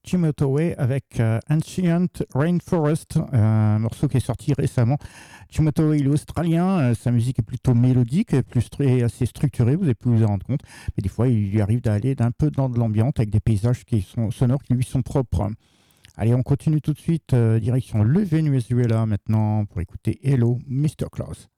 Timothy Way avec Ancient Rainforest, un morceau qui est sorti récemment. Timothy Way, il est australien, sa musique est plutôt mélodique, assez structurée, vous avez pu vous en rendre compte, mais des fois il lui arrive d'aller d'un peu dans de l'ambiance avec des paysages qui sont sonores qui lui sont propres. Allez, on continue tout de suite, direction le Venezuela maintenant pour écouter Hello Mr. Claus.